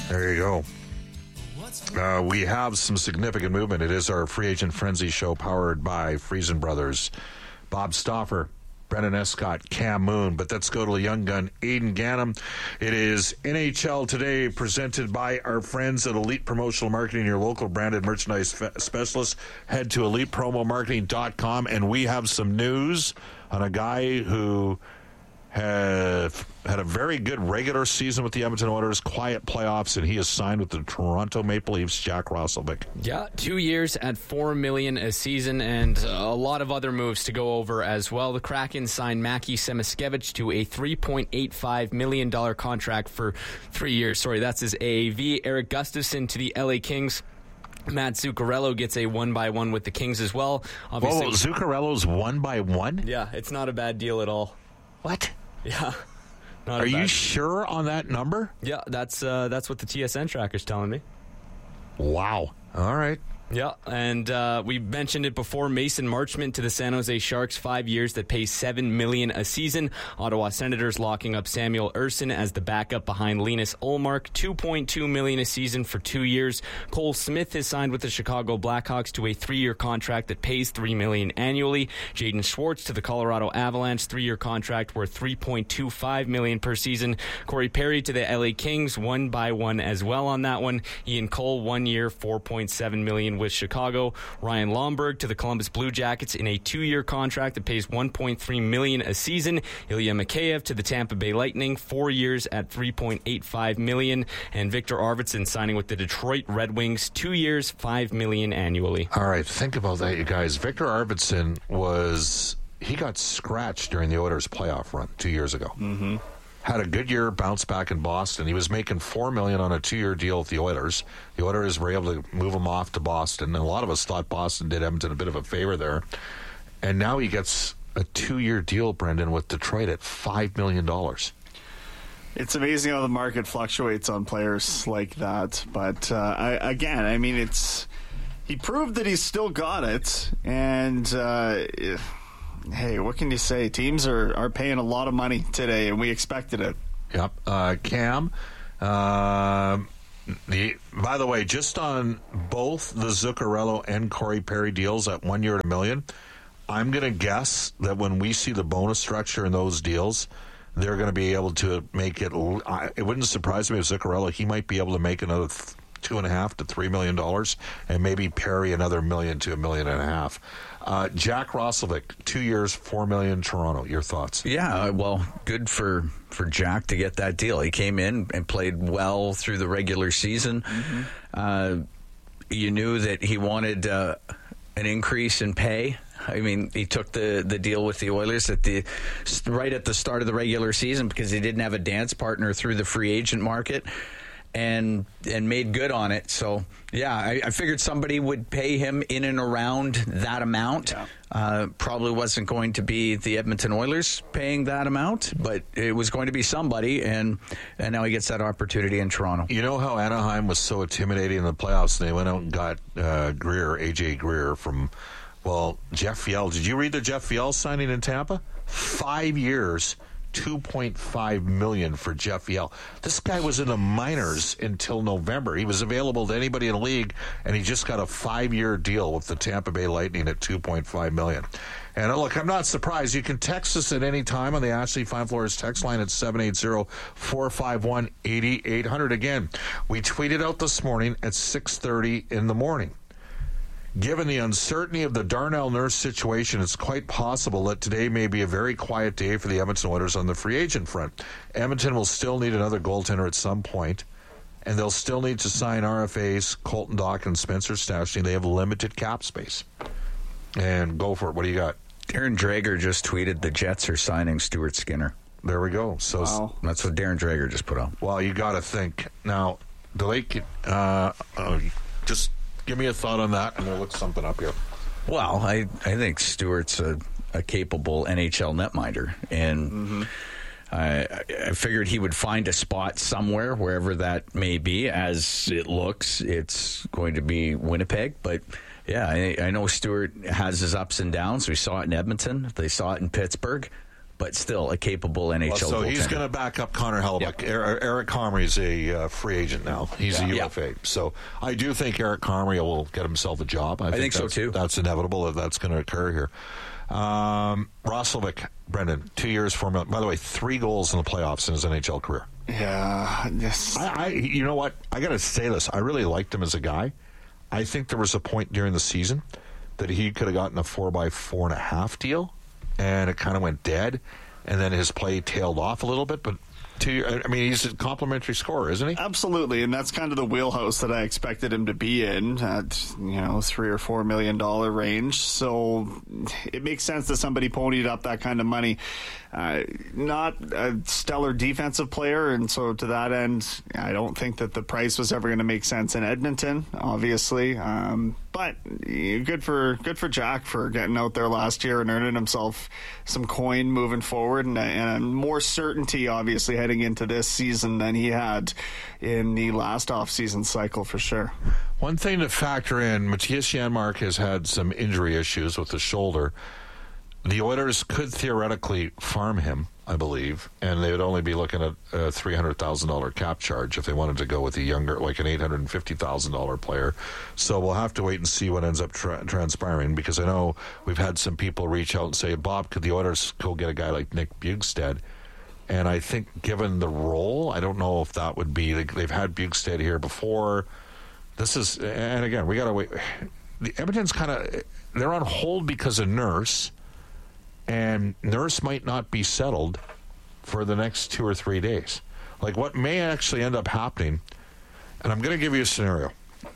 There you go. We have some significant movement. It is our Free Agent Frenzy show powered by Friesen Brothers. Bob Stauffer, Brendan Escott, Cam Moon. But let's go to the young gun, Aidan Gannam. It is NHL Today, presented by our friends at Elite Promotional Marketing, your local branded merchandise specialist. Head to elitepromomarketing.com, and we have some news on a guy who had a very good regular season with the Edmonton Oilers, quiet playoffs, and he is signed with the Toronto Maple Leafs, Jack Roslovic. Yeah, 2 years at $4 million a season, and a lot of other moves to go over as well. The Kraken signed Mackie Semiskevich to a $3.85 million contract for 3 years. Sorry, that's his AAV. Eric Gustafsson to the LA Kings. Matt Zuccarello gets a 1-by-1 with the Kings as well. Obviously, Whoa, Zuccarello's 1-by-1? Yeah, it's not a bad deal at all. What? Yeah. Are you sure on that number? Yeah, that's what the TSN tracker's telling me. Wow. All right. Yeah, and we mentioned it before. Mason Marchment to the San Jose Sharks, 5 years that pays $7 million a season. Ottawa Senators locking up Samuel Ersson as the backup behind Linus Ullmark, $2.2 million a season for 2 years. Cole Smith is signed with the Chicago Blackhawks to a 3-year contract that pays $3 million annually. Jaden Schwartz to the Colorado Avalanche, 3-year contract worth $3.25 million per season. Corey Perry to the LA Kings, 1-by-1 as well on that one. Ian Cole, 1 year, $4.7 million with Chicago. Ryan Lomberg to the Columbus Blue Jackets in a 2-year contract that pays $1.3 million a season. Ilya Mikheyev to the Tampa Bay Lightning, 4 years at $3.85 million. And Victor Arvidsson signing with the Detroit Red Wings, 2 years, $5 million annually. All right, think about that, you guys. Victor Arvidsson he got scratched during the Oilers playoff run 2 years ago. Mm-hmm. Had a good year, bounced back in Boston. He was making $4 million on a 2-year deal with the Oilers. The Oilers were able to move him off to Boston, and a lot of us thought Boston did Edmonton a bit of a favor there. And now he gets a 2-year deal, Brendan, with Detroit at $5 million. It's amazing how the market fluctuates on players like that. But he proved that he's still got it, and hey, what can you say? Teams are paying a lot of money today, and we expected it. Yep. Cam, by the way, just on both the Zuccarello and Corey Perry deals at 1 year at $1 million, I'm going to guess that when we see the bonus structure in those deals, they're going to be able to make it. It wouldn't surprise me if Zuccarello, he might be able to make another $2.5 to $3 million, and maybe Perry another $1 million to $1.5 million. Jack Roslovic, 2 years, $4 million, Toronto. Your thoughts? Yeah, well, good for Jack to get that deal. He came in and played well through the regular season. Mm-hmm. You knew that he wanted an increase in pay. I mean, he took the deal with the Oilers right at the start of the regular season because he didn't have a dance partner through the free agent market. And made good on it. So, yeah, I figured somebody would pay him in and around that amount. Yeah. Probably wasn't going to be the Edmonton Oilers paying that amount, but it was going to be somebody, and now he gets that opportunity in Toronto. You know how Anaheim was so intimidating in the playoffs, and they went out and got AJ Greer from, Jeff Fiel. Did you read the Jeff Fiel signing in Tampa? 5 years, $2.5 million for Jeff Fiel. This guy was in the minors until November. He was available to anybody in the league, and he just got a 5-year deal with the Tampa Bay Lightning at $2.5 million. And look, I'm not surprised. You can text us at any time on the Ashley Fine Floors text line at 780-451-8800. Again, we tweeted out this morning at 6:30 in the morning. Given the uncertainty of the Darnell Nurse situation, it's quite possible that today may be a very quiet day for the Edmonton Oilers on the free agent front. Edmonton will still need another goaltender at some point, and they'll still need to sign RFAs, Colton Dach and Spencer Stastny. They have limited cap space. And go for it. What do you got? Darren Dreger just tweeted the Jets are signing Stuart Skinner. There we go. So wow. That's what Darren Dreger just put out. Well, you got to think. Now, the Lake, just give me a thought on that, and we'll look something up here. Well, I think Stewart's a capable NHL netminder, and I figured he would find a spot somewhere, wherever that may be. As it looks, it's going to be Winnipeg, but yeah, I know Stewart has his ups and downs. We saw it in Edmonton. They saw it in Pittsburgh. but still a capable NHL So he's goaltender. going to back up Connor Hellebuyck. Eric Comrie is a free agent now. He's a UFA. So I do think Eric Comrie will get himself a job. I think so, too. That's inevitable if that's going to occur here. Roslovic, Brendan, 2 years, $4 million. By the way, 3 goals in the playoffs in his NHL career. Yeah. Yes. You know what? I got to say this. I really liked him as a guy. I think there was a point during the season that he could have gotten a 4x4.5 deal, and it kind of went dead, and then his play tailed off a little bit, but he's a complimentary scorer, isn't he? Absolutely, and that's kind of the wheelhouse that I expected him to be in at $3 or $4 million range. So it makes sense that somebody ponied up that kind of money. Not a stellar defensive player, and so to that end, I don't think that the price was ever going to make sense in Edmonton, obviously. But good for Jack for getting out there last year and earning himself some coin moving forward, and more certainty, obviously, heading into this season than he had in the last off-season cycle, for sure. One thing to factor in, Matthias Janmark has had some injury issues with his shoulder. The Oilers could theoretically farm him, I believe, and they would only be looking at a $300,000 cap charge if they wanted to go with a younger, like an $850,000 player. So we'll have to wait and see what ends up transpiring, because I know we've had some people reach out and say, Bob, could the Oilers go get a guy like Nick Bjugstad? And I think given the role, I don't know if that would be, they've had Bjugstad here before. And again, we got to wait. The Edmonton's they're on hold because of Nurse. And Nurse might not be settled for the next 2 or 3 days. Like what may actually end up happening, and I'm going to give you a scenario.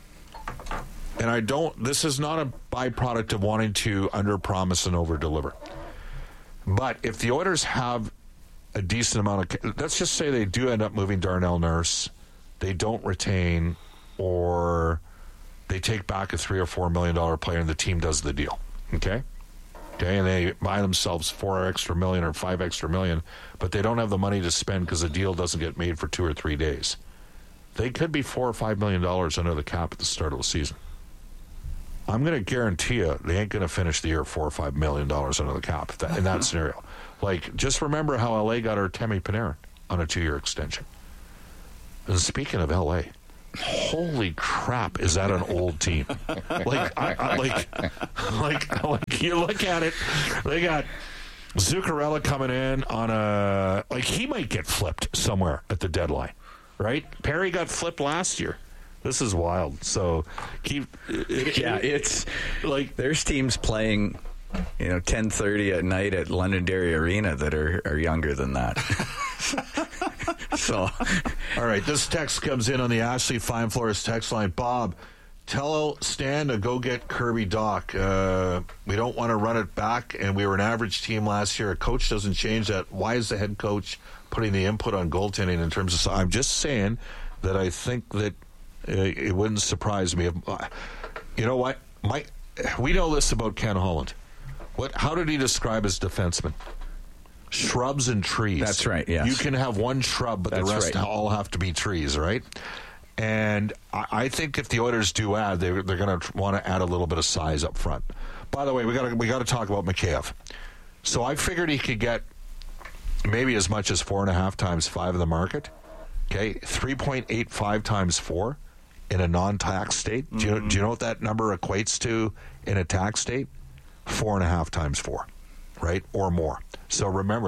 And this is not a byproduct of wanting to under-promise and over-deliver. But if the Oilers have a decent amount of, let's just say they do end up moving Darnell Nurse, they don't retain, or they take back a $3 or $4 million player and the team does the deal. Okay, and they buy themselves $4 extra million or $5 extra million, but they don't have the money to spend because the deal doesn't get made for 2 or 3 days. They could be $4 or $5 million under the cap at the start of the season. I'm going to guarantee you they ain't going to finish the year $4 or $5 million under the cap in that scenario. Like, just remember how LA got Artemi Panarin on a 2-year extension. And speaking of LA, holy crap, is that an old team? Like you look at it, they got Zuccarello coming in on he might get flipped somewhere at the deadline, right? Perry got flipped last year. This is wild. So it's like there's teams playing 10:30 at night at Londonderry Arena that are younger than that. So, all right, this text comes in on the Ashley Fine Floors text line. Bob, tell Stan to go get Kirby Dach. We don't want to run it back, and we were an average team last year. A coach doesn't change that. Why is the head coach putting the input on goaltending in terms of... I'm just saying that I think that it wouldn't surprise me. You know what? We know this about Ken Holland. How did he describe his defenseman? Shrubs and trees. That's right, yes. You can have one shrub, but the rest all have to be trees, right? And I think if the Oilers do add, they're going to want to add a little bit of size up front. By the way, we got to talk about Mikheyev. So I figured he could get maybe as much as 4.5 times 5 of the market. Okay, 3.85 times 4 in a non-tax state. Do you know what that number equates to in a tax state? 4.5 times 4, right, or more. So remember,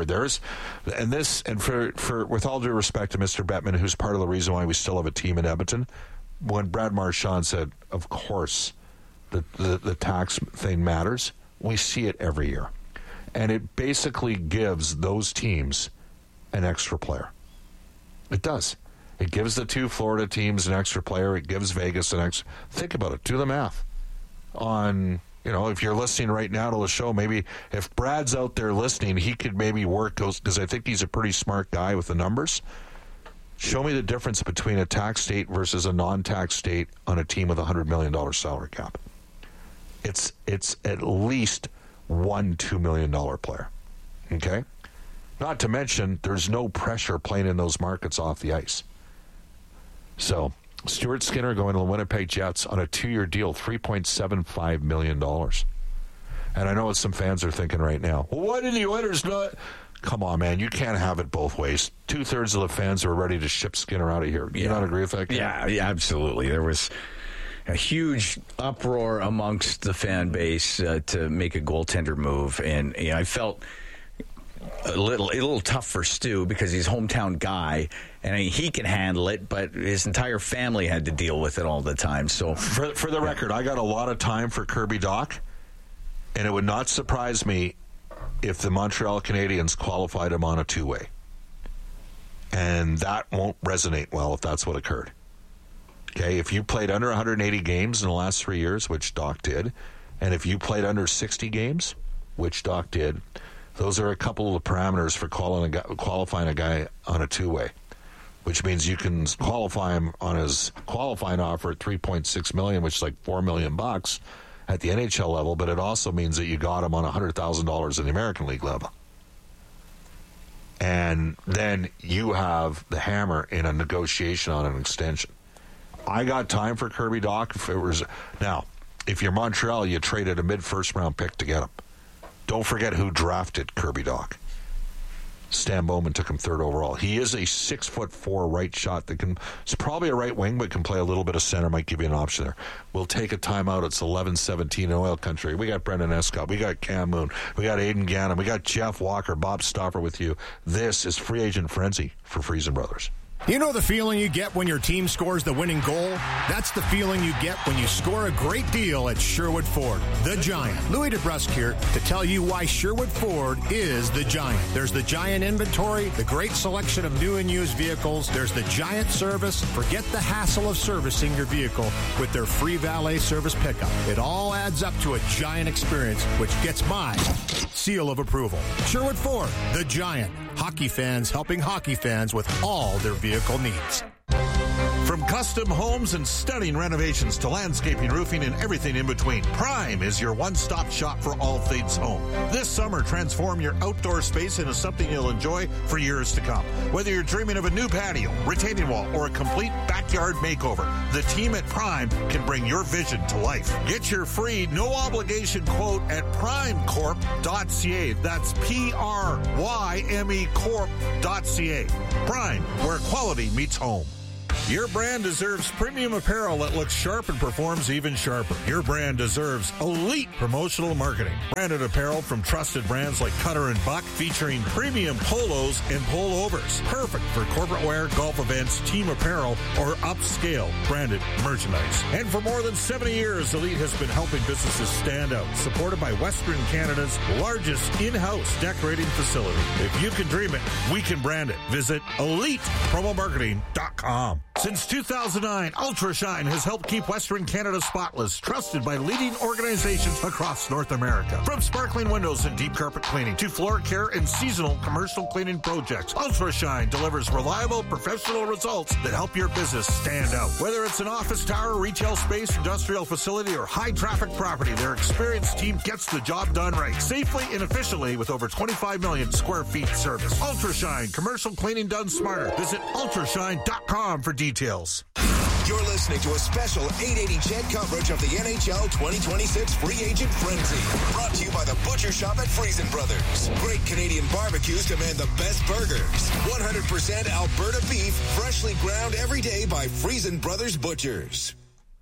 for with all due respect to Mr. Bettman, who's part of the reason why we still have a team in Edmonton, when Brad Marchand said, of course, the tax thing matters, we see it every year. And it basically gives those teams an extra player. It does. It gives the 2 Florida teams an extra player. It gives Vegas an extra. Think about it. Do the math on... if you're listening right now to the show, maybe if Brad's out there listening, he could maybe work those, because I think he's a pretty smart guy with the numbers. Show me the difference between a tax state versus a non-tax state on a team with $100 million salary cap. It's at least $1-2 million player. Okay? Not to mention, there's no pressure playing in those markets off the ice. So... Stuart Skinner going to the Winnipeg Jets on a 2-year deal, $3.75 million. And I know what some fans are thinking right now. Well, why did the Oilers not... Come on, man. You can't have it both ways. 2/3 of the fans are ready to ship Skinner out of here. You not agree with that? Yeah, absolutely. There was a huge uproar amongst the fan base to make a goaltender move, and I felt a little tough for Stu because he's a hometown guy, and he can handle it, but his entire family had to deal with it all the time. So, for the record, I got a lot of time for Kirby Dach, and it would not surprise me if the Montreal Canadiens qualified him on a two-way. And that won't resonate well if that's what occurred. Okay, if you played under 180 games in the last 3 years, which Dach did, and if you played under 60 games, which Dach did, those are a couple of the parameters for qualifying a guy on a two-way, which means you can qualify him on his qualifying offer at $3.6 million, which is like $4 million at the NHL level, but it also means that you got him on $100,000 in the American League level. And then you have the hammer in a negotiation on an extension. I got time for Kirby Dach. If you're Montreal, you traded a mid-first round pick to get him. Don't forget who drafted Kirby Dach. Stan Bowman took him 3rd overall. He is a 6'4" right shot that can. It's probably a right wing, but can play a little bit of center. Might give you an option there. We'll take a timeout. It's 11:17 in Oil Country. We got Brendan Escott. We got Cam Moon. We got Aidan Gannon. We got Jeff Walker. Bob Stauffer with you. This is Free Agent Frenzy for Friesen Brothers. You know the feeling you get when your team scores the winning goal? That's the feeling you get when you score a great deal at Sherwood Ford, the Giant. Louis DeBrusque here to tell you why Sherwood Ford is the Giant. There's the Giant inventory, the great selection of new and used vehicles. There's the Giant service. Forget the hassle of servicing your vehicle with their free valet service pickup. It all adds up to a Giant experience, which gets my seal of approval. Sherwood Ford, the Giant. Hockey fans helping hockey fans with all their vehicle needs. From custom homes and stunning renovations to landscaping, roofing, and everything in between, Prime is your one-stop shop for all things home. This summer, transform your outdoor space into something you'll enjoy for years to come. Whether you're dreaming of a new patio, retaining wall, or a complete backyard makeover, the team at Prime can bring your vision to life. Get your free, no-obligation quote at primecorp.ca. That's P-R-Y-M-E Corp.ca. Prime, where quality meets home. Your brand deserves premium apparel that looks sharp and performs even sharper. Your brand deserves elite promotional marketing. Branded apparel from trusted brands like Cutter and Buck, featuring premium polos and pullovers. Perfect for corporate wear, golf events, team apparel, or upscale branded merchandise. And for more than 70 years, Elite has been helping businesses stand out, supported by Western Canada's largest in-house decorating facility. If you can dream it, we can brand it. Visit ElitePromoMarketing.com. Since 2009, Ultra Shine has helped keep Western Canada spotless, trusted by leading organizations across North America. From sparkling windows and deep carpet cleaning to floor care and seasonal commercial cleaning projects, Ultra Shine delivers reliable, professional results that help your business stand out. Whether it's an office tower, retail space, industrial facility, or high-traffic property, their experienced team gets the job done right, safely and efficiently with over 25 million square feet service. Ultra Shine, commercial cleaning done smarter. Visit ultrashine.com for details. You're listening to a special 880 CHED coverage of the NHL 2026 Free Agent Frenzy. Brought to you by the Butcher Shop at Friesen Brothers. Great Canadian barbecues demand the best burgers. 100% Alberta beef, freshly ground every day by Friesen Brothers Butchers.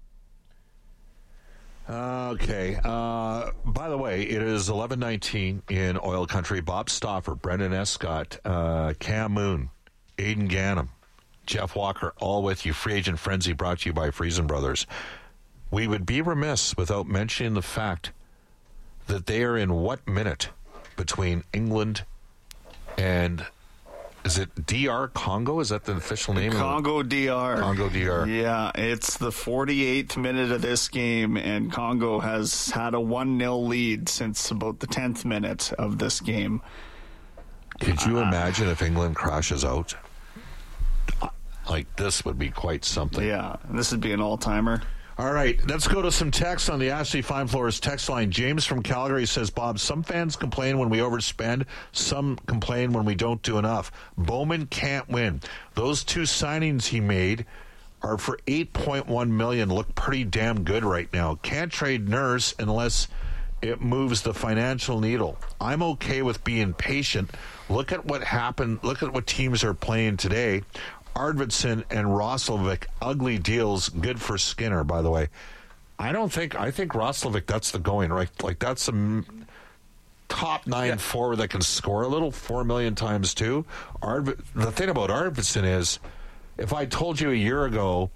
Okay. By the way, it is 11:19 in Oil Country. Bob Stauffer, Brendan Escott, Cam Moon, Aidan Gannon, Jeff Walker, all with you. Free Agent Frenzy brought to you by Friesen Brothers. We would be remiss without mentioning the fact that they are in what minute between England and, is it DR Congo? Is that the official name? Congo DR. Congo DR. Yeah, it's the 48th minute of this game, and Congo has had a 1-0 lead since about the 10th minute of this game. Could you imagine if England crashes out? Like, this would be quite something. Yeah, this would be an all-timer. All right, let's go to some text on the Ashley Fine Floors text line. James from Calgary says, Bob, some fans complain when we overspend. Some complain when we don't do enough. Bowman can't win. Those 2 signings he made are for $8.1 million. Look pretty damn good right now. Can't trade Nurse unless it moves the financial needle. I'm okay with being patient. Look at what happened. Look at what teams are playing today. Arvidsson and Roslovic, ugly deals, good for Skinner, by the way. I think Roslovic, that's the going, right? Like, that's a top 9 forward that can score a little, 4 million times too. The thing about Arvidsson is, if I told you a year ago,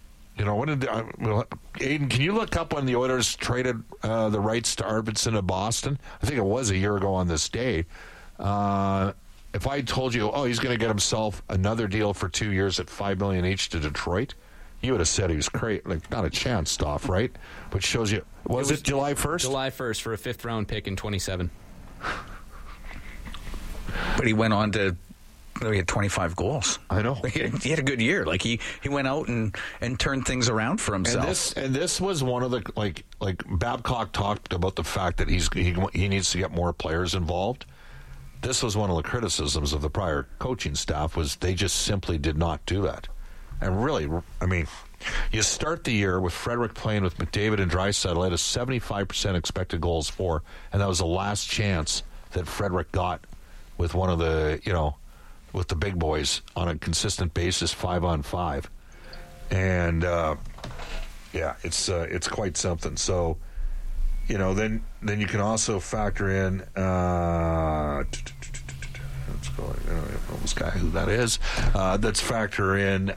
Aiden, can you look up when the Oilers traded the rights to Arvidsson to Boston? I think it was a year ago on this day. If I told you, he's going to get himself another deal for 2 years at $5 million each to Detroit, you would have said he was crazy. Like, not a chance, Stoff, right? But shows you, was it July 1st? July 1st for a 5th-round pick in 27. But he went on to. He had 25 goals. I know. He had a good year. Like he went out and turned things around for himself. And this was one of the like Babcock talked about the fact that he needs to get more players involved. This was one of the criticisms of the prior coaching staff, was they just simply did not do that. And really, I mean, you start the year with Frederick playing with McDavid and Draisaitl at a 75% expected goals for, and that was the last chance that Frederick got with one of the, with the big boys on a consistent basis, 5-on-5. And, it's quite something. So, then you can also factor in, let's go, this guy who that is, let's factor in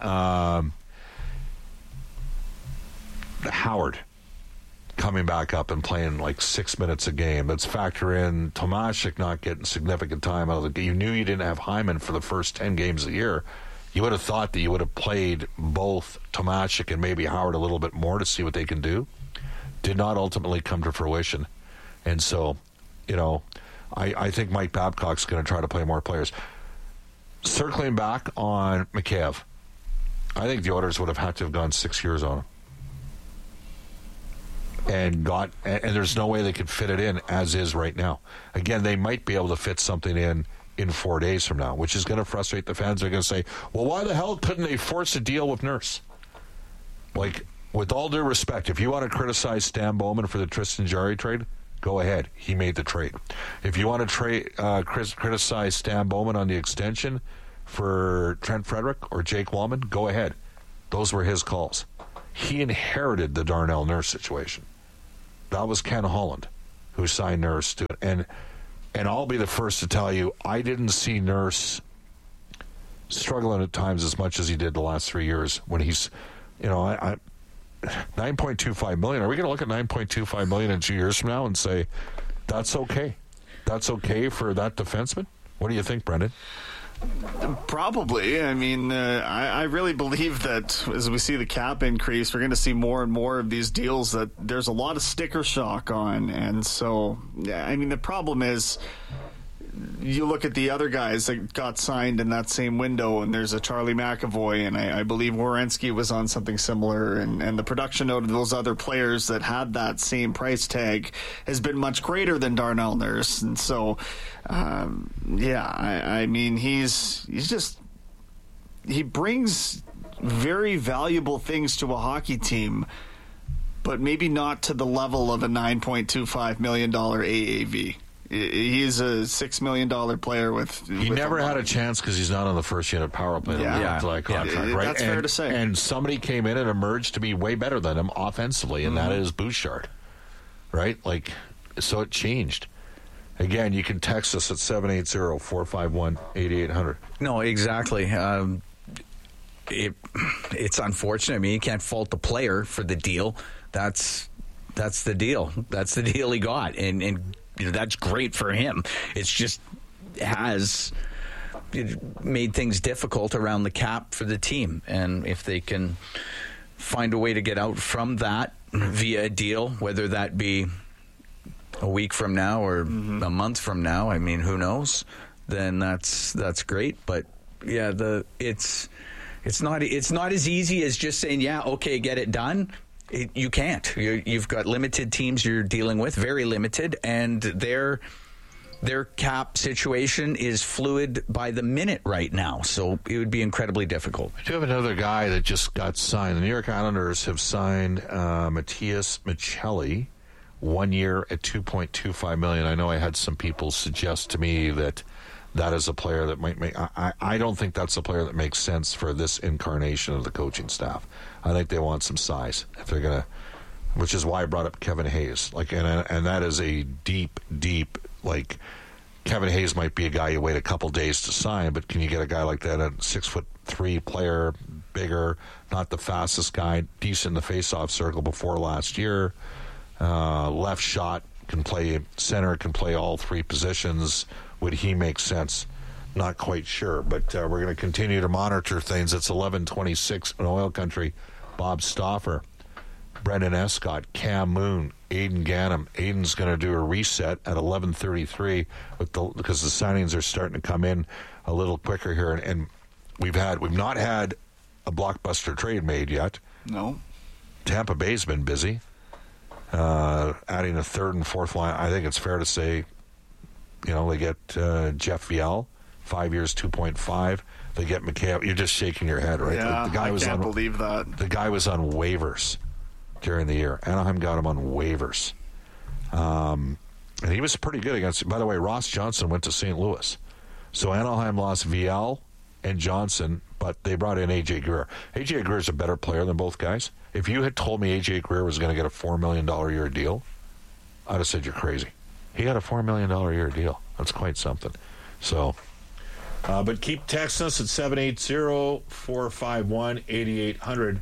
Howard coming back up and playing like 6 minutes a game. Let's factor in Tomášek not getting significant time out of the game. You knew you didn't have Hyman for the first 10 games of the year. You would have thought that you would have played both Tomášek and maybe Howard a little bit more to see what they can do. Did not ultimately come to fruition. And so, I think Mike Babcock's going to try to play more players. Circling back on Mikheyev, I think the Oilers would have had to have gone 6 years on him. And there's no way they could fit it in as is right now. Again, they might be able to fit something in 4 days from now, which is going to frustrate the fans. They're going to say, well, why the hell couldn't they force a deal with Nurse? Like, with all due respect, if you want to criticize Stan Bowman for the Tristan Jarry trade, go ahead. He made the trade. If you want to criticize Stan Bowman on the extension for Trent Frederick or Jake Wallman, go ahead. Those were his calls. He inherited the Darnell Nurse situation. That was Ken Holland who signed Nurse to it. And I'll be the first to tell you, I didn't see Nurse struggling at times as much as he did the last 3 years when he's, $9.25 million. Are we going to look at $9.25 million in 2 years from now and say, that's okay? That's okay for that defenseman? What do you think, Brendan? Probably. I mean, I really believe that as we see the cap increase, we're going to see more and more of these deals that there's a lot of sticker shock on. And so, I mean, the problem is, you look at the other guys that got signed in that same window, and there's a Charlie McAvoy, and I believe Werenski was on something similar, and the production out of those other players that had that same price tag has been much greater than Darnell Nurse. And so, I mean, he brings very valuable things to a hockey team, but maybe not to the level of a $9.25 million AAV. He's a $6 million player with. He never had a chance because he's not on the first unit power play. Contract, right? That's fair to say. And somebody came in and emerged to be way better than him offensively, and that is Bouchard, right? Like, so it changed. Again, you can text us at 780-451-8800. No, exactly. It's unfortunate. I mean, you can't fault the player for the deal. That's the deal. That's the deal he got, and that's great for him. It's just has made things difficult around the cap for the team. And if they can find a way to get out from that via a deal, whether that be a week from now or a month from now, I mean, who knows? Then that's great. But yeah, it's not as easy as just saying, yeah, okay, get it done. You can't. You've got limited teams you're dealing with, very limited, and their cap situation is fluid by the minute right now. So it would be incredibly difficult. I do have another guy that just got signed. The New York Islanders have signed Matthias Michelli 1 year at $2.25 million. I know I had some people suggest to me that is a player that might make. I don't think that's a player that makes sense for this incarnation of the coaching staff. I think they want some size if they're gonna, which is why I brought up Kevin Hayes. And that is a deep. Kevin Hayes might be a guy you wait a couple days to sign, but can you get a guy like that, a 6'3" player, bigger, not the fastest guy, decent in the face-off circle before last year, left shot, can play center, can play all three positions. Would he make sense? Not quite sure, but we're going to continue to monitor things. It's 11:26 in Oil Country. Bob Stauffer, Brendan Escott, Cam Moon, Aiden Gannam. Aiden's going to do a reset at 11:33 because the signings are starting to come in a little quicker here, and we've not had a blockbuster trade made yet. No. Tampa Bay's been busy adding a third and fourth line. I think it's fair to say, they get Jeff Viel, 5 years, 2.5. They get McKay. You're just shaking your head, right? Yeah, I can't believe that. The guy was on waivers during the year. Anaheim got him on waivers. And he was pretty good against. By the way, Ross Johnson went to St. Louis. So Anaheim lost Viel and Johnson, but they brought in A.J. Greer. A.J. Greer is a better player than both guys. If you had told me A.J. Greer was going to get a $4 million a year deal, I'd have said you're crazy. He got a $4 million a year deal. That's quite something. So, but keep texting us at 780-451-8800.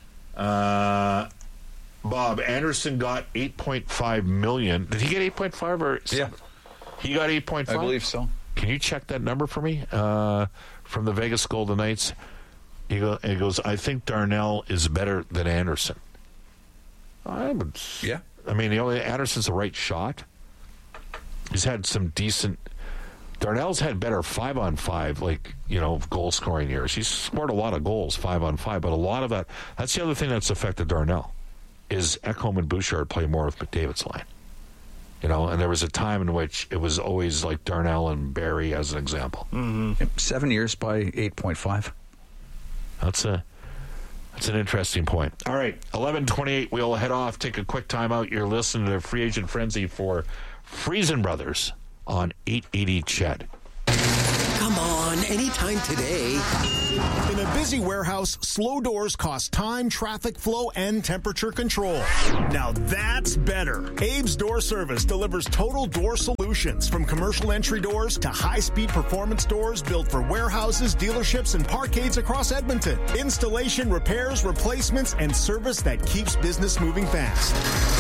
Bob, Anderson got $8.5 million. Did he get 8.5 or? Yeah. He got 8.5? I believe so. Can you check that number for me? From the Vegas Golden Knights. He goes, I think Darnell is better than Anderson. Yeah. I mean, Anderson's a right shot. He's had some decent. Darnell's had better 5-on-5, goal scoring years. He's scored a lot of goals 5-on-5, but a lot of that's the other thing that's affected Darnell, is Ekholm and Bouchard play more with McDavid's line. And there was a time in which it was always like Darnell and Barry as an example. Mm-hmm. 7 years by 8.5. That's an interesting point. All right, 11:28. We'll head off, take a quick time out. You're listening to Free Agent Frenzy for Friesen Brothers on 880 CHED. Come on, anytime today. In a busy warehouse, slow doors cost time, traffic flow, and temperature control. Now that's better. Abe's Door Service delivers total door solutions, from commercial entry doors to high-speed performance doors built for warehouses, dealerships, and parkades across Edmonton. Installation, repairs, replacements, and service that keeps business moving fast.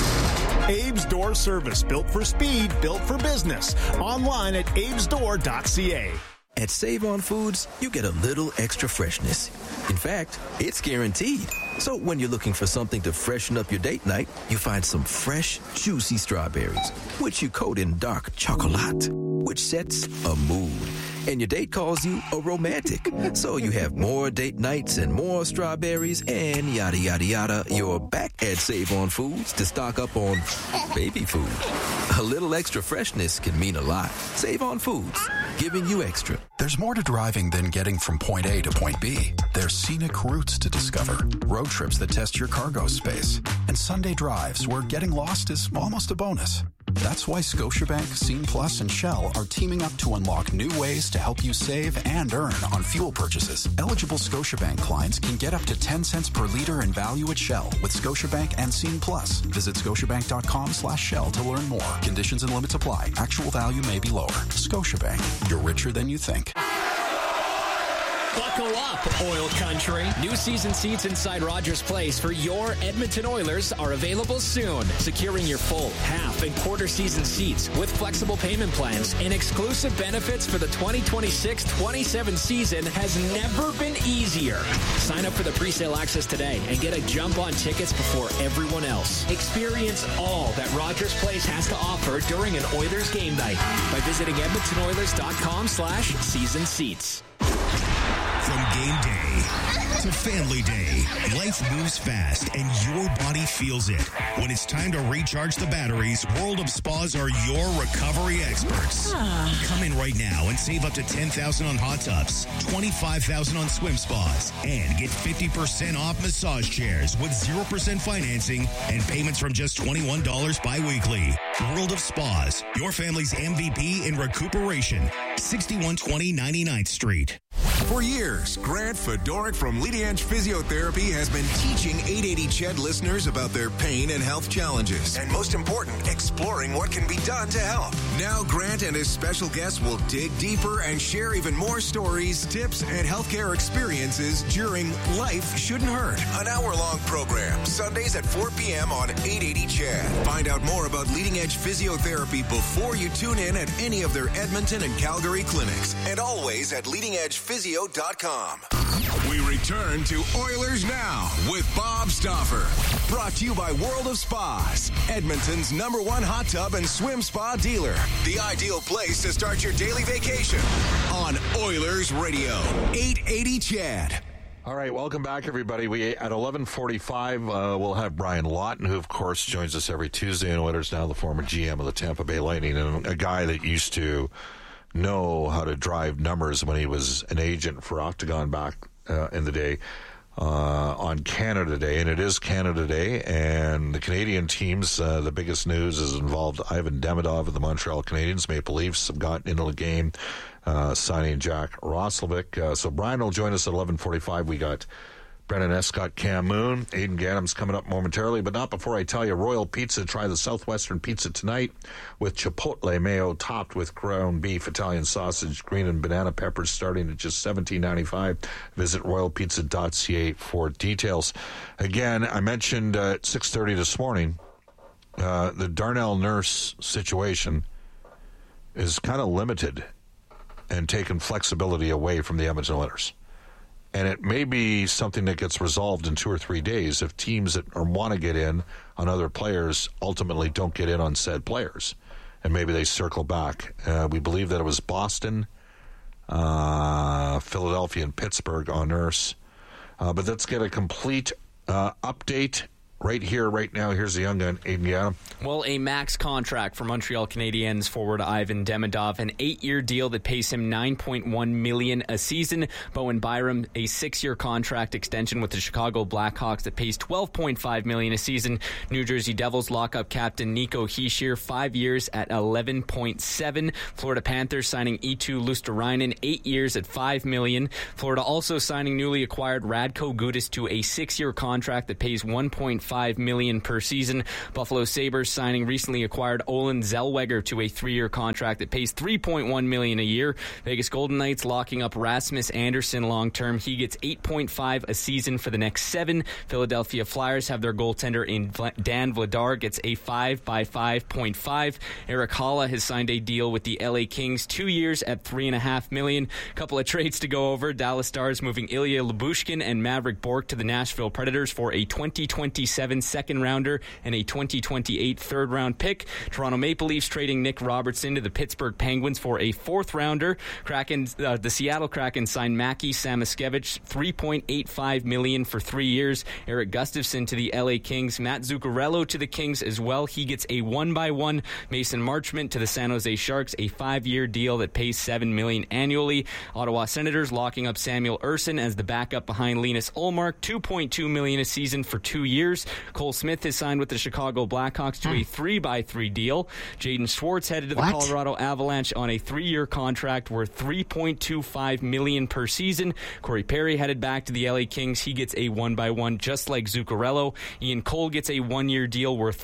Abe's Door Service, built for speed, built for business. Online at abesdoor.ca. At Save On Foods, you get a little extra freshness. In fact, it's guaranteed. So when you're looking for something to freshen up your date night, you find some fresh, juicy strawberries, which you coat in dark chocolate, which sets a mood. And your date calls you a romantic. So you have more date nights and more strawberries and yada, yada, yada. You're back at Save On Foods to stock up on baby food. A little extra freshness can mean a lot. Save On Foods, giving you extra. There's more to driving than getting from point A to point B. There's scenic routes to discover, road trips that test your cargo space, and Sunday drives where getting lost is almost a bonus. That's why Scotiabank, Scene Plus, and Shell are teaming up to unlock new ways to help you save and earn on fuel purchases. Eligible Scotiabank clients can get up to 10 cents per liter in value at Shell with Scotiabank and Scene Plus. Visit scotiabank.com/Shell to learn more. Conditions and limits apply. Actual value may be lower. Scotiabank, you're richer than you think. Buckle up, Oil Country. New season seats inside Rogers Place for your Edmonton Oilers are available soon. Securing your full, half, and quarter season seats with flexible payment plans and exclusive benefits for the 2026-27 season has never been easier. Sign up for the presale access today and get a jump on tickets before everyone else. Experience all that Rogers Place has to offer during an Oilers game night by visiting EdmontonOilers.com/season seats. From game day to Family Day. Life moves fast and your body feels it. When it's time to recharge the batteries, World of Spas are your recovery experts. Come in right now and save up to $10,000 on hot tubs, $25,000 on swim spas, and get 50% off massage chairs with 0% financing and payments from just $21 bi-weekly. World of Spas, your family's MVP in recuperation. 6120 99th Street. For years, Grant Fedoruk from Leading Edge Physiotherapy has been teaching 880 CHED listeners about their pain and health challenges. And most important, exploring what can be done to help. Now Grant and his special guests will dig deeper and share even more stories, tips, and healthcare experiences during Life Shouldn't Hurt. An hour-long program, Sundays at 4 p.m. on 880 CHED. Find out more about Leading Edge Physiotherapy before you tune in at any of their Edmonton and Calgary clinics. And always at leadingedgephysio.com. We return to Oilers Now with Bob Stauffer. Brought to you by World of Spas, Edmonton's #1 hot tub and swim spa dealer. The ideal place to start your daily vacation on Oilers Radio, 880 CHED. All right, welcome back, everybody. We at 11:45, we'll have Brian Lawton, who, of course, joins us every Tuesday in Oilers Now, the former GM of the Tampa Bay Lightning, and a guy that used to know how to drive numbers when he was an agent for Octagon back in the day on Canada Day. And it is Canada Day, and the Canadian teams, the biggest news is involved Ivan Demidov of the Montreal Canadiens. Maple Leafs have gotten into the game, signing Jack Roslovic. So Brian will join us at 11:45. We got Brendan Escott, Cam Moon, Aidan Gannam's coming up momentarily, but not before I tell you, Royal Pizza. Try the Southwestern Pizza tonight with Chipotle mayo topped with ground beef, Italian sausage, green and banana peppers, starting at just $17.95. Visit royalpizza.ca for details. Again, I mentioned at 6:30 this morning, the Darnell Nurse situation is kind of limited and taken flexibility away from the Edmonton Oilers. And it may be something that gets resolved in 2 or 3 days if teams that want to get in on other players ultimately don't get in on said players. And maybe they circle back. We believe that it was Boston, Philadelphia, and Pittsburgh on Nurse. But let's get a complete update right here, right now. Here's the young gun, Aidan Gannam. Well, a max contract for Montreal Canadiens forward Ivan Demidov, an 8-year deal that pays him $9.1 million a season. Bowen Byram, a 6-year contract extension with the Chicago Blackhawks that pays $12.5 million a season. New Jersey Devils lockup captain Nico Hischier, 5 years at $11.7. Florida Panthers signing Eetu Luostarinen, 8 years at $5 million. Florida also signing newly acquired Radko Gudas to a 6-year contract that pays $1.5 million per season. Buffalo Sabres signing recently acquired Olen Zellweger to a 3-year contract that pays $3.1 million a year. Vegas Golden Knights locking up Rasmus Andersson long term. He gets $8.5 a season for the next 7. Philadelphia Flyers have their goaltender in Dan Vladar, gets a 5 by 5.5. Eric Halla has signed a deal with the LA Kings, 2 years at $3.5 million. Couple of trades to go over. Dallas Stars moving Ilya Lyubushkin and Maverick Bourque to the Nashville Predators for a 2027 second rounder and a 2028 third round pick. Toronto Maple Leafs trading Nick Robertson to the Pittsburgh Penguins for a 4th rounder. The Seattle Kraken signed Mackie Samoskevich, $3.85 million for 3 years. Eric Gustafsson to the LA Kings. Matt Zuccarello to the Kings as well. He gets a 1-by-1. Mason Marchment to the San Jose Sharks, a 5-year deal that pays $7 million annually. Ottawa Senators locking up Samuel Ersson as the backup behind Linus Ullmark, $2.2 million a season for 2 years. Cole Smith has signed with the Chicago Blackhawks to a 3-by-3 deal. Jaden Schwartz headed to the Colorado Avalanche on a 3-year contract worth $3.25 million per season. Corey Perry headed back to the LA Kings. He gets a 1-by-1 just like Zuccarello. Ian Cole gets a 1-year deal worth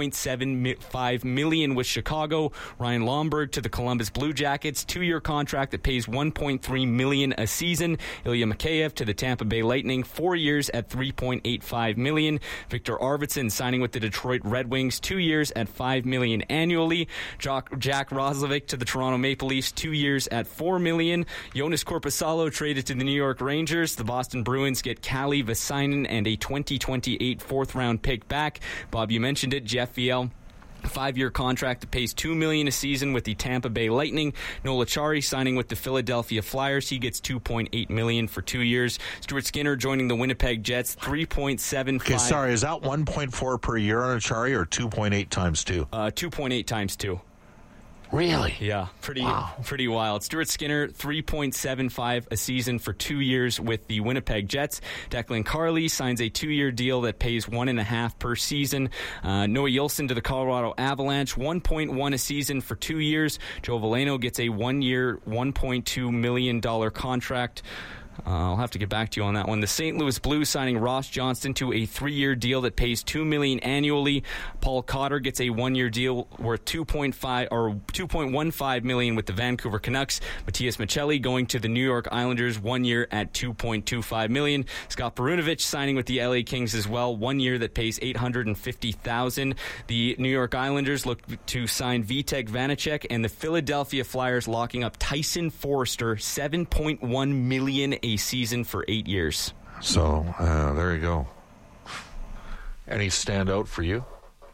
$4.75 million with Chicago. Ryan Lomberg to the Columbus Blue Jackets, 2-year contract that pays $1.3 million a season. Ilya Mikheyev to the Tampa Bay Lightning, 4 years at $3.85 million. Victor Arvidsson signing with the Detroit Red Wings, 2 years at $5 million annually. Jack Roslovic to the Toronto Maple Leafs, 2 years at $4 million. Jonas Korpisalo traded to the New York Rangers. The Boston Bruins get Kalle Väisänen and a 2028 4th round pick back. Bob, you mentioned it, Jeff Viel 5-year contract that pays $2 million a season with the Tampa Bay Lightning. Noel Acciari signing with the Philadelphia Flyers. He gets $2.8 million for 2 years. Stuart Skinner joining the Winnipeg Jets. $3.75. Okay, sorry, is that 1.4 per year on Acciari or 2.8 times 2? 2.8 times 2. Really? Yeah, pretty wild. Stuart Skinner, $3.75 a season for 2 years with the Winnipeg Jets. Declan Carley signs a 2-year deal that pays $1.5 per season. Noah Yilson to the Colorado Avalanche, $1.1 a season for 2 years. Joe Veleno gets a 1-year, $1.2 million contract. I'll have to get back to you on that one. The St. Louis Blues signing Ross Johnston to a 3-year deal that pays $2 million annually. Paul Cotter gets a 1-year deal worth $2.15 million with the Vancouver Canucks. Matias Maccelli going to the New York Islanders, 1 year at $2.25 million. Scott Perunovich signing with the LA Kings as well, 1 year that pays $850,000. The New York Islanders look to sign Vitek Vanacek, and the Philadelphia Flyers locking up Tyson Forster, $7.1 million a season for 8 years. So there you go. Any standout for you?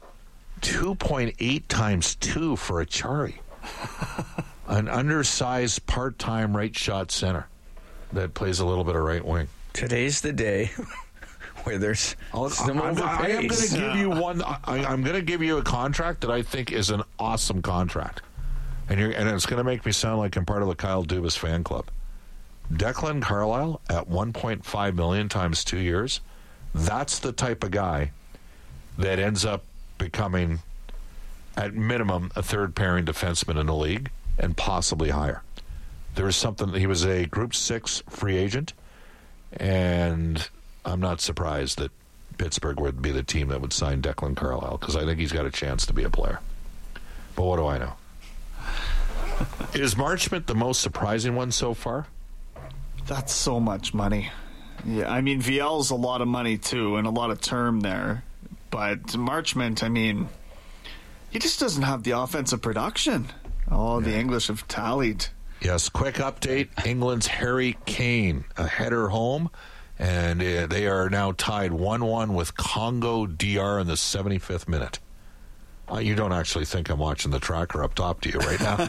2.8 times 2 for Acciari. An undersized part-time right shot center that plays a little bit of right wing. Today's the day where there's some overpays. I am going to give you one. I'm going to give you a contract that I think is an awesome contract, and it's going to make me sound like I'm part of the Kyle Dubas fan club. Declan Carlisle at $1.5 million times 2 years. That's the type of guy that ends up becoming, at minimum, a third-pairing defenseman in the league and possibly higher. There was something. He was a Group 6 free agent, and I'm not surprised that Pittsburgh would be the team that would sign Declan Carlisle, because I think he's got a chance to be a player. But what do I know? Is Marchment the most surprising one so far? That's so much money. Yeah, I mean, VL's a lot of money, too, and a lot of term there. But Marchment, I mean, he just doesn't have the offensive production. Oh, the English have tallied. Yes, quick update. England's Harry Kane, a header home, and they are now tied 1-1 with Congo DR in the 75th minute. You don't actually think I'm watching the tracker up top to you right now?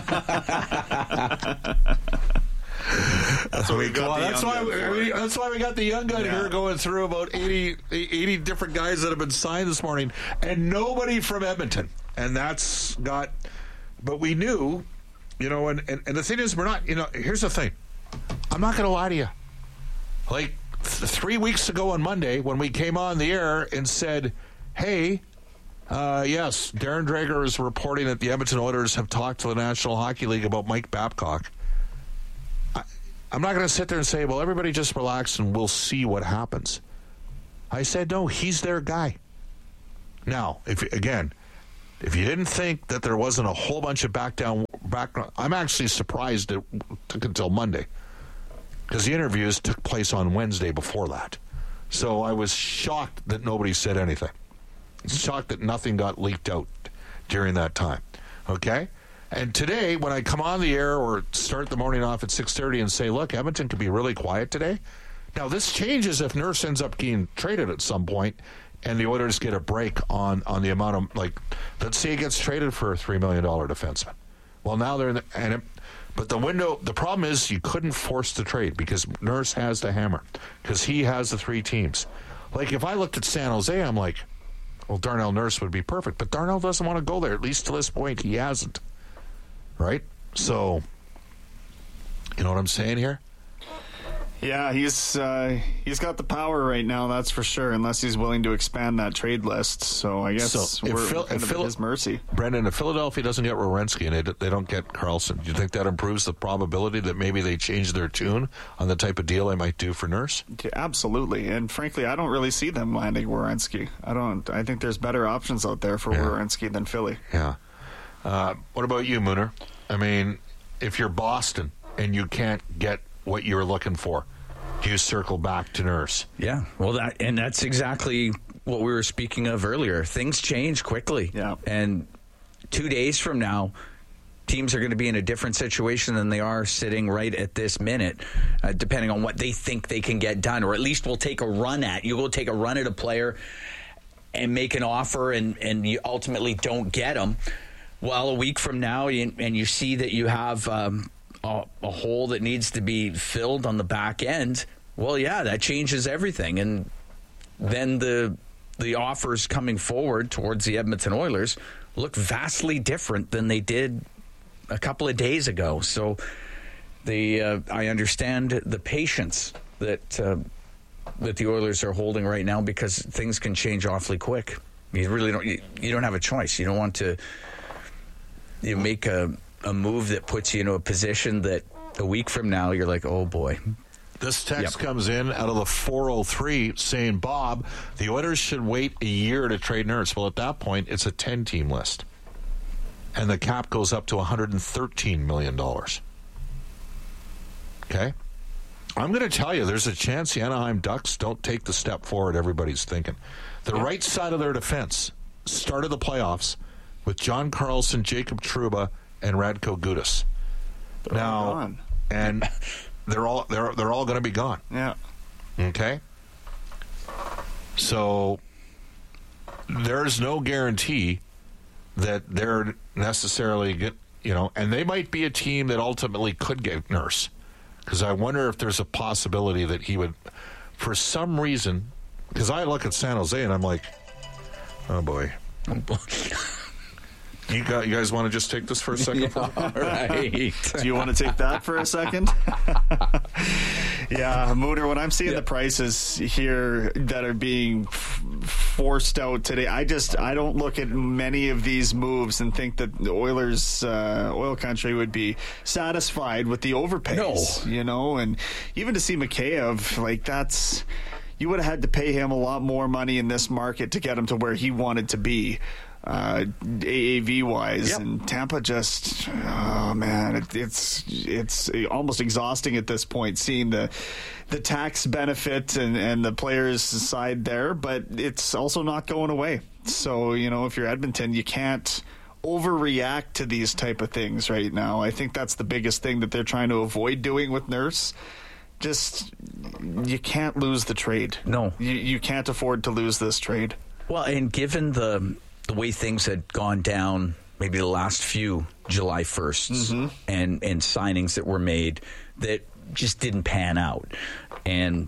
That's why we got the young gun here going through about 80 different guys that have been signed this morning, and nobody from Edmonton. And that's got, but we knew, and the thing is, we're not, here's the thing. I'm not going to lie to you. Like 3 weeks ago on Monday, when we came on the air and said, hey, yes, Darren Dreger is reporting that the Edmonton Oilers have talked to the National Hockey League about Mike Babcock. I'm not going to sit there and say, well, everybody just relax and we'll see what happens. I said, no, he's their guy. Now, if you didn't think that there wasn't a whole bunch of background, I'm actually surprised it took until Monday, because the interviews took place on Wednesday before that. So I was shocked that nobody said anything. Shocked that nothing got leaked out during that time. Okay? And today, when I come on the air or start the morning off at 6:30 and say, look, Edmonton could be really quiet today. Now, this changes if Nurse ends up getting traded at some point and the Oilers get a break on the amount of, let's say he gets traded for a $3 million defenseman. Well, now they're in but the window, the problem is you couldn't force the trade because Nurse has the hammer, because he has the 3 teams. Like, if I looked at San Jose, I'm like, well, Darnell Nurse would be perfect. But Darnell doesn't want to go there. At least to this point, he hasn't. Right? So, you know what I'm saying here? Yeah, he's got the power right now, that's for sure, unless he's willing to expand that trade list. So I guess we're at his mercy. Brendan, if Philadelphia doesn't get Werenski and they don't get Karlsson, do you think that improves the probability that maybe they change their tune on the type of deal they might do for Nurse? Yeah, absolutely. And frankly, I don't really see them landing Werenski. I think there's better options out there for Werenski than Philly. Yeah. What about you, Mooner? I mean, if you're Boston and you can't get what you're looking for, do you circle back to Nurse? Yeah, well, that's exactly what we were speaking of earlier. Things change quickly. Yeah. And 2 days from now, teams are going to be in a different situation than they are sitting right at this minute, depending on what they think they can get done, or at least will take a run at. You will take a run at a player, and make an offer and you ultimately don't get him. Well, a week from now, and you see that you have a hole that needs to be filled on the back end. Well, yeah, that changes everything. And then the offers coming forward towards the Edmonton Oilers look vastly different than they did a couple of days ago. So I understand the patience that the Oilers are holding right now, because things can change awfully quick. You really don't. You don't have a choice. You don't want to. You make a move that puts you in a position that a week from now you're like, oh boy. This text comes in out of the 403 saying, Bob, the Oilers should wait a year to trade Nurse. Well, at that point, it's a 10-team list. And the cap goes up to $113 million. Okay? I'm going to tell you, there's a chance the Anaheim Ducks don't take the step forward everybody's thinking. The right side of their defense started the playoffs with John Carlson, Jacob Trouba, and Radko Gudas. They're all gone. And they're all going to be gone. Yeah. Okay? So there's no guarantee that they're necessarily and they might be a team that ultimately could get Nurse. Because I wonder if there's a possibility that he would, for some reason, because I look at San Jose and I'm like, oh boy. You guys want to just take this for a second? Yeah, all right. Do you want to take that for a second? Yeah, Mooner, when I'm seeing the prices here that are being forced out today, I don't look at many of these moves and think that the Oilers, Oil Country would be satisfied with the overpays. No. And even to see Mikheyev, like that's... You would have had to pay him a lot more money in this market to get him to where he wanted to be. AAV wise, and Tampa just, oh man, it's almost exhausting at this point seeing the tax benefit and the players' side there, but it's also not going away. So if you're Edmonton, you can't overreact to these type of things right now. I think that's the biggest thing that they're trying to avoid doing with Nurse. Just, you can't lose the trade. No, you can't afford to lose this trade. Well, and given the way things had gone down, maybe the last few July 1sts and signings that were made that just didn't pan out, and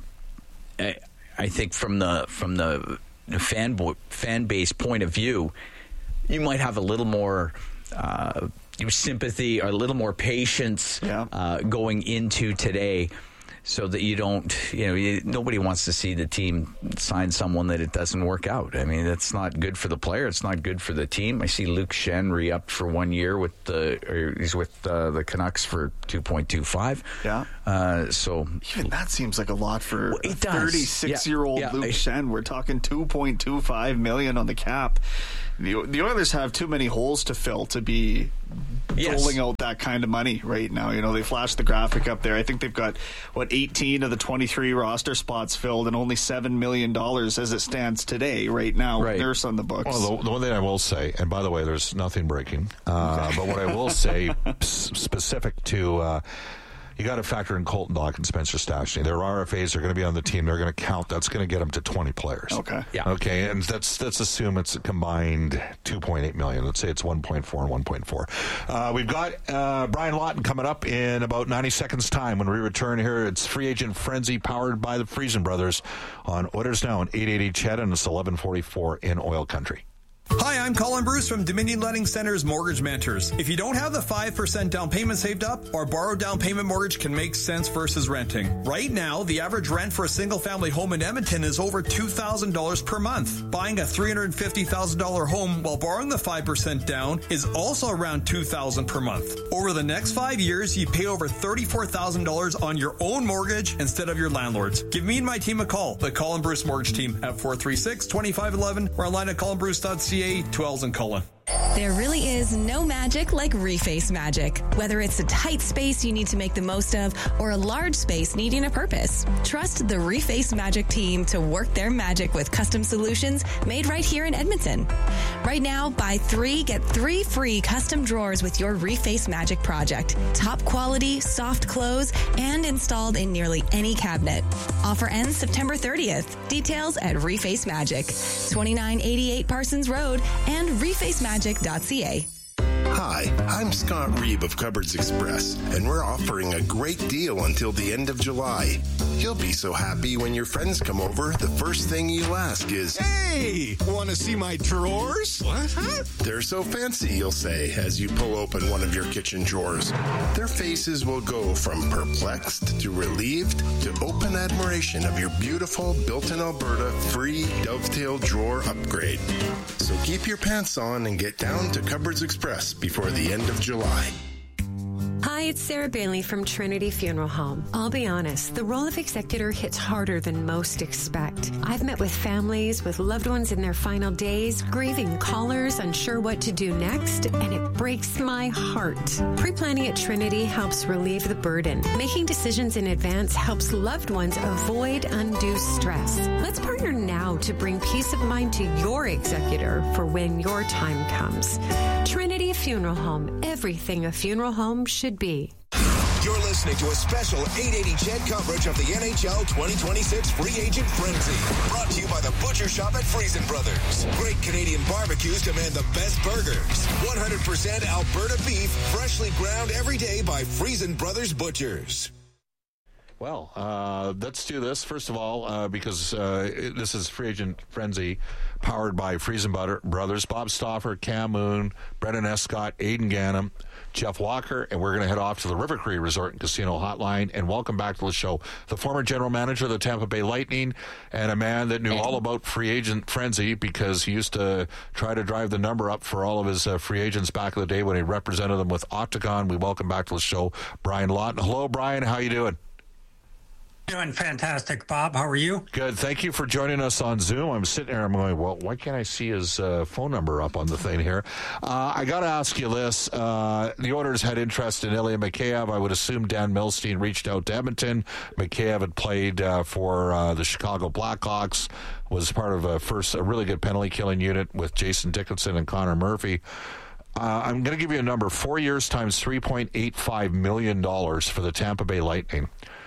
I think from the fan base point of view, you might have a little more sympathy or a little more patience going into today. So that you don't, nobody wants to see the team sign someone that it doesn't work out. I mean, that's not good for the player. It's not good for the team. I see Luke Schenn re-upped for 1 year he's with the Canucks for $2.25. Yeah. So even that seems like a lot for a 36-year-old Luke Schenn. We're talking $2.25 million on the cap. The Oilers have too many holes to fill to be doling out that kind of money right now. They flashed the graphic up there. I think they've got 18 of the 23 roster spots filled, and only $7 million as it stands today. Right now, with Nurse on the books. Well, the one thing I will say, and by the way, there's nothing breaking. But what I will say, specific to. You got to factor in Colton Dach and Spencer Stastny. Their RFAs are going to be on the team. They're going to count. That's going to get them to 20 players. Okay. Yeah. Okay. And let's assume it's a combined $2.8 million. Let's say it's 1.4 and 1.4. We've got Brian Lawton coming up in about 90 seconds' time. When we return here, it's Free Agent Frenzy powered by the Friesen Brothers on Oilers Now on 880 CHED, and it's 1144 in Oil Country. Hi, I'm Colin Bruce from Dominion Lending Center's Mortgage Mentors. If you don't have the 5% down payment saved up, our borrowed down payment mortgage can make sense versus renting. Right now, the average rent for a single-family home in Edmonton is over $2,000 per month. Buying a $350,000 home while borrowing the 5% down is also around $2,000 per month. Over the next 5 years, you pay over $34,000 on your own mortgage instead of your landlord's. Give me and my team a call, the Colin Bruce Mortgage Team, at 436-2511 or online at colinbruce.ca. 12s and Cullen. There really is no magic like Reface magic. Whether it's a tight space you need to make the most of or a large space needing a purpose, trust the Reface magic team to work their magic with custom solutions made right here in Edmonton. Right now, buy 3, get 3 free custom drawers with your Reface magic project. Top quality, soft close, and installed in nearly any cabinet. Offer ends September 30th. Details at Reface Magic, 2988 Parsons Road and refacemagic.ca. Hi, I'm Scott Reeb of Cupboards Express, and we're offering a great deal until the end of July. You'll be so happy when your friends come over, the first thing you'll ask is, "Hey, want to see my drawers?" What? Huh? They're so fancy, you'll say, as you pull open one of your kitchen drawers. Their faces will go from perplexed to relieved to open admiration of your beautiful, built-in Alberta, free dovetail drawer upgrade. So keep your pants on and get down to Cupboards Express before the end of July. Hi, it's Sarah Bailey from Trinity Funeral Home. I'll be honest, the role of executor hits harder than most expect. I've met with families with loved ones in their final days, grieving callers, unsure what to do next, and it breaks my heart. Pre-planning at Trinity helps relieve the burden. Making decisions in advance helps loved ones avoid undue stress. Let's partner now to bring peace of mind to your executor for when your time comes. Trinity Funeral Home, everything a funeral home should be. You're listening to a special 880 CHED coverage of the NHL 2026 Free Agent Frenzy. Brought to you by the Butcher Shop at Friesen Brothers. Great Canadian barbecues demand the best burgers. 100% Alberta beef, freshly ground every day by Friesen Brothers Butchers. Well, let's do this. First of all, because this is Free Agent Frenzy, powered by Friesen Brothers, Bob Stauffer, Cam Moon, Brendan Escott, Aidan Gannam, Jeff Walker, and we're going to head off to the River Cree Resort and Casino Hotline. And welcome back to the show, the former general manager of the Tampa Bay Lightning and a man that knew all about Free Agent Frenzy because he used to try to drive the number up for all of his free agents back in the day when he represented them with Octagon. We welcome back to the show, Brian Lawton. Hello, Brian. How you doing? Doing fantastic, Bob. How are you? Good. Thank you for joining us on Zoom. I'm sitting here, I'm going, well, why can't I see his phone number up on the thing here? I got to ask you this. The Oilers had interest in Ilya Mikheyev. I would assume Dan Milstein reached out to Edmonton. Mikheyev had played for the Chicago Blackhawks, was part of a really good penalty killing unit with Jason Dickinson and Connor Murphy. I'm going to give you a number, 4 years times $3.85 million for the Tampa Bay Lightning.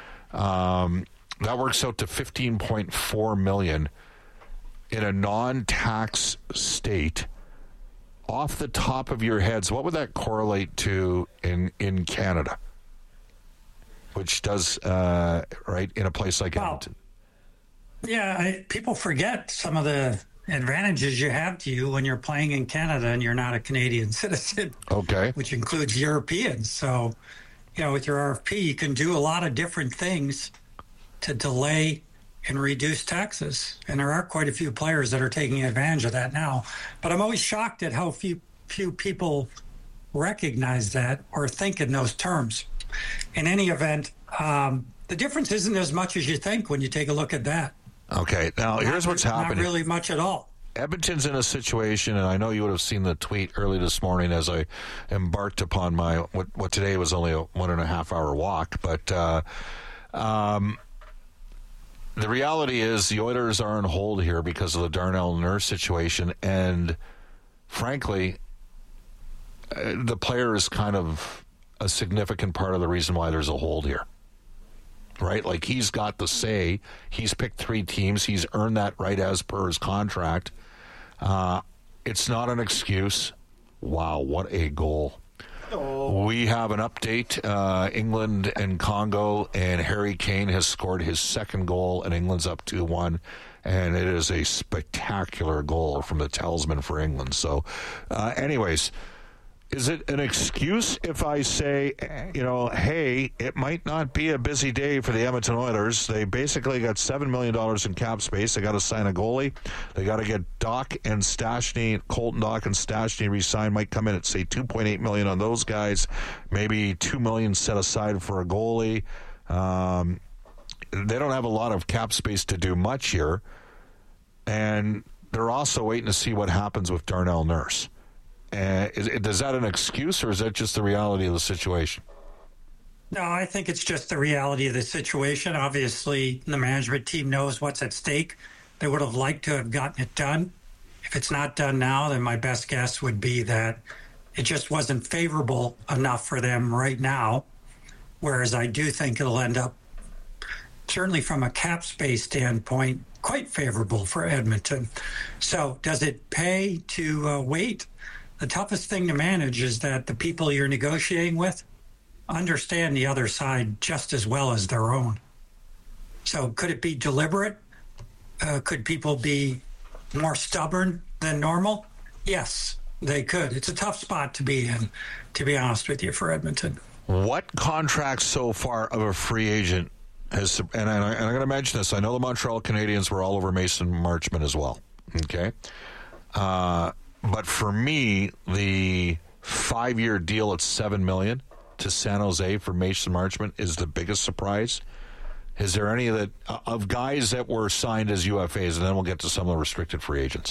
That works out to $15.4 million in a non-tax state. Off the top of your heads, what would that correlate to in Canada? Which does, right, in a place like Edmonton? Yeah, people forget some of the advantages you have to you when you're playing in Canada and you're not a Canadian citizen. Okay. Which includes Europeans. So, with your RFP, you can do a lot of different things to delay and reduce taxes. And there are quite a few players that are taking advantage of that now. But I'm always shocked at how few people recognize that or think in those terms. In any event, the difference isn't as much as you think when you take a look at that. Okay, now here's what's happening. Not really much at all. Edmonton's in a situation, and I know you would have seen the tweet early this morning as I embarked upon my what today was only a 1.5 hour walk. But the reality is the Oilers are on hold here because of the Darnell Nurse situation, and frankly, the player is kind of a significant part of the reason why there's a hold here. Right? Like, he's got the say. He's picked 3 teams. He's earned that right as per his contract. It's not an excuse. Wow, what a goal. We have an update. England and Congo, and Harry Kane has scored his second goal, and England's up 2-1. And it is a spectacular goal from the talisman for England. So, anyways, is it an excuse if I say, hey, it might not be a busy day for the Edmonton Oilers? They basically got $7 million in cap space. They got to sign a goalie. They got to get Colton Dock and Stastny re-signed. Might come in at, say, $2.8 million on those guys. Maybe $2 million set aside for a goalie. They don't have a lot of cap space to do much here. And they're also waiting to see what happens with Darnell Nurse. Is that an excuse, or is that just the reality of the situation? No, I think it's just the reality of the situation. Obviously, the management team knows what's at stake. They would have liked to have gotten it done. If it's not done now, then my best guess would be that it just wasn't favorable enough for them right now. Whereas I do think it'll end up, certainly from a cap space standpoint, quite favorable for Edmonton. So does it pay to wait? The toughest thing to manage is that the people you're negotiating with understand the other side just as well as their own. So could it be deliberate? Could people be more stubborn than normal? Yes, they could. It's a tough spot to be in, to be honest with you, for Edmonton. What contracts so far of a free agent has, and I'm going to mention this, I know the Montreal Canadiens were all over Mason Marchment as well, okay? But for me, the 5-year deal at $7 million to San Jose for Mason Marchment is the biggest surprise. Is there any of guys that were signed as UFAs, and then we'll get to some of the restricted free agents?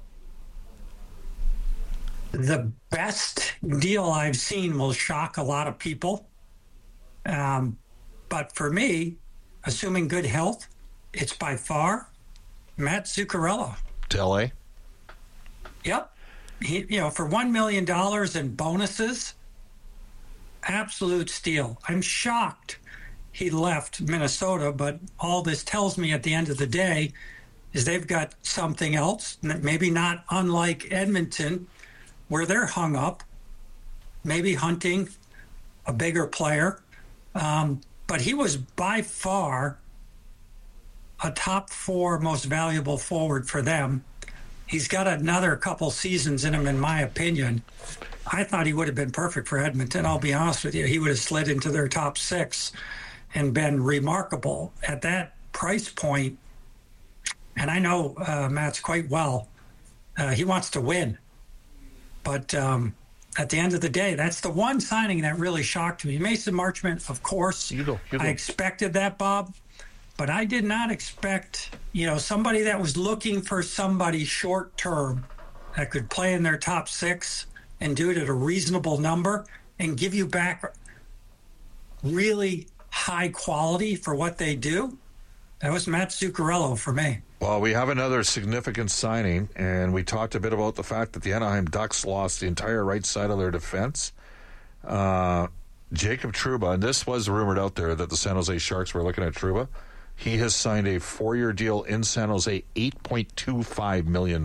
The best deal I've seen will shock a lot of people. But for me, assuming good health, it's by far Matt Zuccarello. To LA? Yep. For $1 million in bonuses, absolute steal. I'm shocked he left Minnesota, but all this tells me at the end of the day is they've got something else, maybe not unlike Edmonton, where they're hung up, maybe hunting a bigger player. But he was by far a top 4 most valuable forward for them. He's got another couple seasons in him, in my opinion. I thought he would have been perfect for Edmonton. I'll be honest with you. He would have slid into their top 6 and been remarkable at that price point. And I know Matt's quite well. He wants to win. But at the end of the day, that's the one signing that really shocked me. Mason Marchment, of course. I expected that, Bob. But I did not expect, somebody that was looking for somebody short term that could play in their top 6 and do it at a reasonable number and give you back really high quality for what they do. That was Matt Zuccarello for me. Well, we have another significant signing, and we talked a bit about the fact that the Anaheim Ducks lost the entire right side of their defense. Jacob Trouba, and this was rumored out there that the San Jose Sharks were looking at Trouba. He has signed a 4-year deal in San Jose, $8.25 million.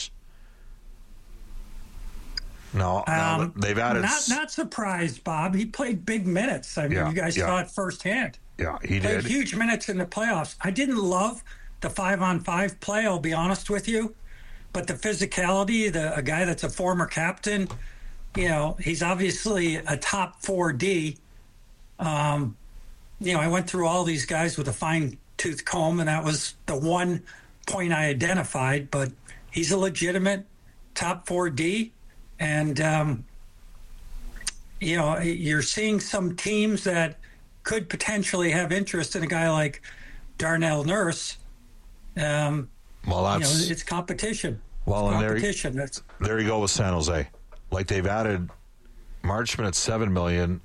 Now they've added... Not surprised, Bob. He played big minutes. I mean, you guys saw it firsthand. Yeah, he played did. Huge minutes in the playoffs. I didn't love the 5-on-5 play, I'll be honest with you. But the physicality, a guy that's a former captain, he's obviously a top 4D. I went through all these guys with a fine-tooth comb, and that was the one point I identified. But he's a legitimate top 4D. And, you're seeing some teams that could potentially have interest in a guy like Darnell Nurse. It's competition. Well, and there you go with San Jose. Like, they've added Marchment at $7 million,